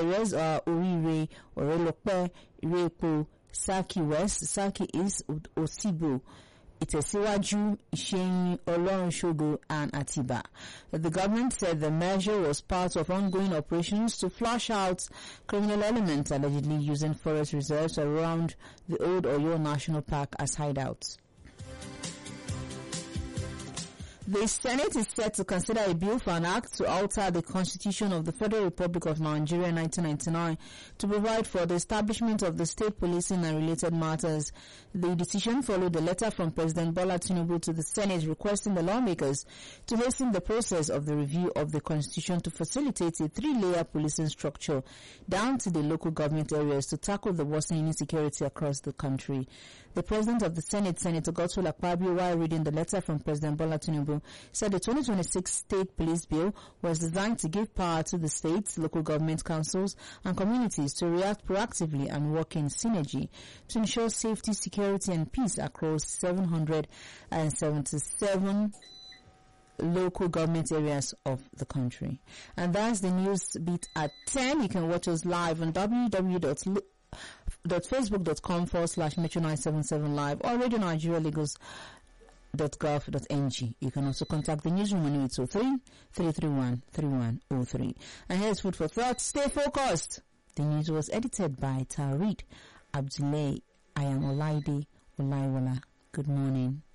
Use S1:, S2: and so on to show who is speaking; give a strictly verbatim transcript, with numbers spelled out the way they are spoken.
S1: areas are Orire, Orelope, Irepo, Saki West, Saki East, Osibo, Itesiwaju, Isheyin, Olorunshogo, and Atiba. The government said the measure was part of ongoing operations to flush out criminal elements allegedly using forest reserves around the old Oyo National Park as hideouts. The Senate is set to consider a bill for an act to alter the Constitution of the Federal Republic of Nigeria in nineteen ninety-nine to provide for the establishment of the state policing and related matters. The decision followed a letter from President Bola Tinubu to the Senate requesting the lawmakers to hasten the process of the review of the Constitution to facilitate a three-layer policing structure down to the local government areas to tackle the worsening insecurity across the country. The President of the Senate, Senator Godswill Akpabio, while reading the letter from President Bola Tinubu, said the twenty twenty-six State Police Bill was designed to give power to the states, local government councils, and communities to react proactively and work in synergy to ensure safety, security, and peace across seven hundred seventy-seven local government areas of the country. And that's the news beat at ten. You can watch us live on w w w dot facebook dot com forward slash metro nine seven seven live or Radio Nigeria Lagos dot gov dot n g. You can also contact the newsroom on eight oh three, three three one, three one oh three. And here's food for thought. Stay focused. The news was edited by Tariq Abdullah. I am Olaide Olaiwala. Good morning.